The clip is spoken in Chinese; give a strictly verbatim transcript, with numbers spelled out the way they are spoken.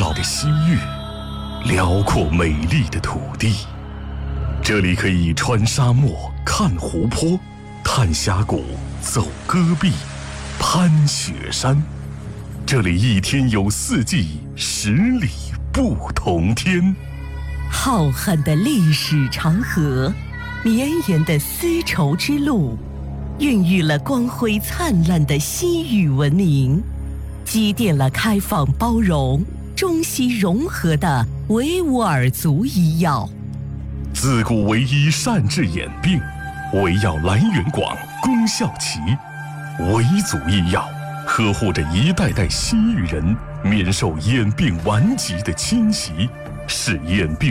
耀的西域，辽阔美丽的土地。这里可以穿沙漠、看湖泊，探峡谷、走戈壁，攀雪山。这里一天有四季，十里不同天。 浩瀚的历史长河，绵延的丝绸之路，孕育了光辉灿烂的西域文明，积淀了开放包容、中西融合的维吾尔族医药。 自古唯医善治眼病，唯药来源广，功效齐。维族医药呵护着一代代西域人免受眼病顽疾的侵袭，使眼病